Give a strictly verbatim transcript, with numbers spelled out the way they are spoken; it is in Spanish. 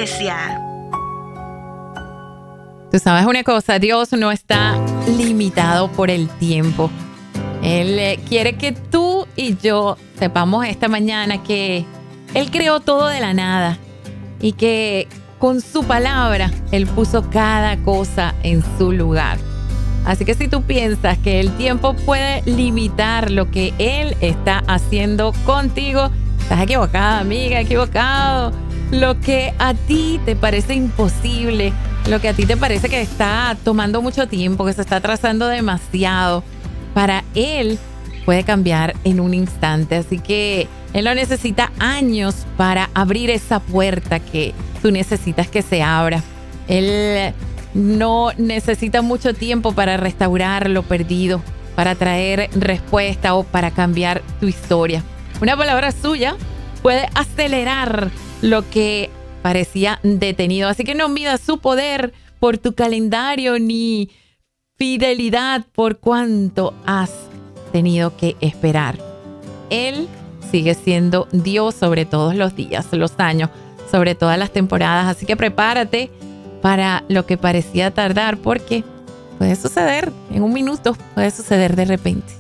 Iglesia. Tú sabes una cosa, Dios no está limitado por el tiempo. Él eh, quiere que tú y yo sepamos esta mañana que Él creó todo de la nada y que con su palabra Él puso cada cosa en su lugar. Así que si tú piensas que el tiempo puede limitar lo que Él está haciendo contigo, estás equivocada, amiga, equivocado. Lo que a ti te parece imposible, lo que a ti te parece que está tomando mucho tiempo, que se está atrasando demasiado, para Él puede cambiar en un instante. Así que Él no necesita años para abrir esa puerta que tú necesitas que se abra. Él no necesita mucho tiempo para restaurar lo perdido, para traer respuesta o para cambiar tu historia. Una palabra suya puede acelerar lo que parecía detenido. Así que no midas su poder por tu calendario ni fidelidad por cuánto has tenido que esperar. Él sigue siendo Dios sobre todos los días, los años, sobre todas las temporadas. Así que prepárate para lo que parecía tardar, porque puede suceder en un minuto, puede suceder de repente.